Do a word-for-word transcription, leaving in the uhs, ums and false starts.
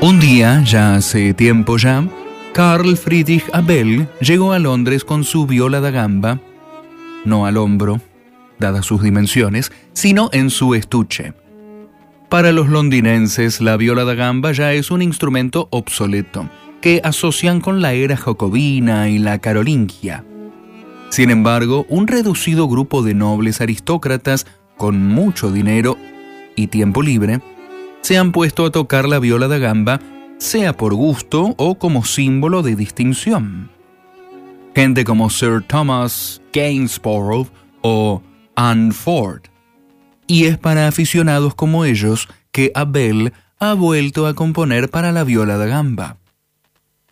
Un día, ya hace tiempo ya, Carl Friedrich Abel llegó a Londres con su viola da gamba, no al hombro, dadas sus dimensiones, sino en su estuche. Para los londinenses, la viola da gamba ya es un instrumento obsoleto, que asocian con la era jacobina y la carolingia. Sin embargo, un reducido grupo de nobles aristócratas con mucho dinero y tiempo libre se han puesto a tocar la viola da gamba, sea por gusto o como símbolo de distinción. Gente como Sir Thomas Gainsborough o Anne Ford. Y es para aficionados como ellos que Abel ha vuelto a componer para la viola da gamba.